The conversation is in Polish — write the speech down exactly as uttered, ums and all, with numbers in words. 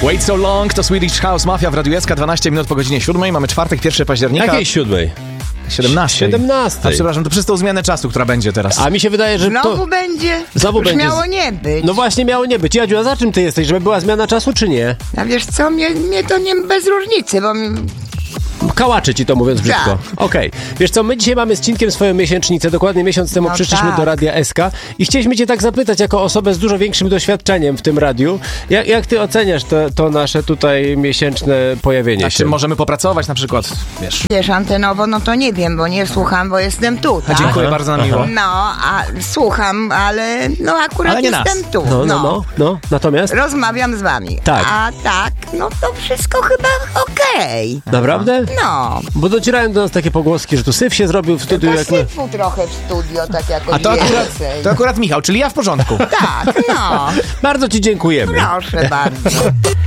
Wait So Long to Swedish House Mafia w Radiu S K, dwanaście minut po godzinie siódmej. Mamy czwartek, pierwszego października. Jakiej siódmej? siedemnastej. siedemnastej. A przepraszam, to przez tą zmianę czasu, która będzie teraz. A mi się wydaje, że Znowu to... będzie? Znowu Już będzie. miało nie być. No właśnie, miało nie być. Jadziu, a za czym ty jesteś? Żeby była zmiana czasu, czy nie? A wiesz co, mnie, mnie to nie bez różnicy, bo... mi- Kałaczy ci to, mówiąc brzydko. Tak. Okej. Wiesz co, my dzisiaj mamy z Cinkiem swoją miesięcznicę. Dokładnie miesiąc temu No przyszliśmy tak. do Radia S K i chcieliśmy cię tak zapytać, jako osobę z dużo większym doświadczeniem w tym radiu, jak, jak ty oceniasz to, to nasze tutaj miesięczne pojawienie A się? czym możemy popracować na przykład, wiesz? Wiesz, antenowo, no to nie wiem, bo nie słucham, bo jestem tu, A tak? dziękuję bardzo na miło. No, a słucham, ale no akurat Ale nie jestem nas. tu. No, no, no, no. Natomiast? Rozmawiam z wami. Tak. A tak, no to wszystko chyba okej. Naprawdę? No. Bo docierają do nas takie pogłoski, że tu syf się zrobił w studiu. To Jak my... syfu trochę w studio, tak jakoś A to akurat, więcej. to akurat Michał, czyli ja w porządku. Tak, no. Bardzo ci dziękujemy. Proszę bardzo.